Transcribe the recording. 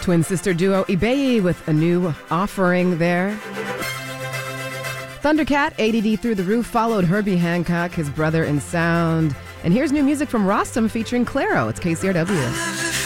Twin sister duo Ibeyi with a new offering there. Thundercat, ADD Through the Roof, followed Herbie Hancock, his brother in sound. And here's new music from Rostam featuring Clairo. It's KCRW.